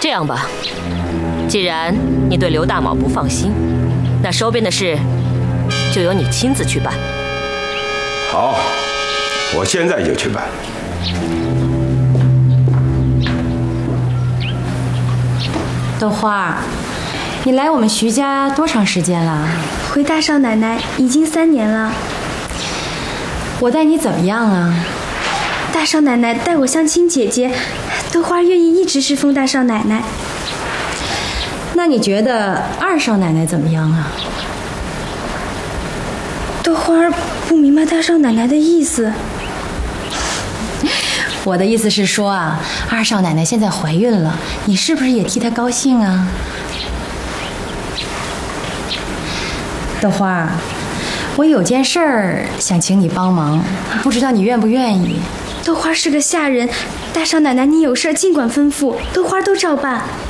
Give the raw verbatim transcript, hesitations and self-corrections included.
这样吧，既然你对刘大卯不放心，那收编的事就由你亲自去办。 好，我现在就去办。 豆花，你来我们徐家多长时间了？ 回大少奶奶已经三年了。 我待你怎么样啊？ 大少奶奶待我像亲姐姐，豆花愿意一直侍奉大少奶奶。 那你觉得二少奶奶怎么样啊？ 豆花不明白大少奶奶的意思。 我的意思是说啊，二少奶奶现在怀孕了，你是不是也替她高兴啊？豆花，我有件事儿想请你帮忙，不知道你愿不愿意？ 豆花是个下人，大少奶奶你有事尽管吩咐，豆花都照办。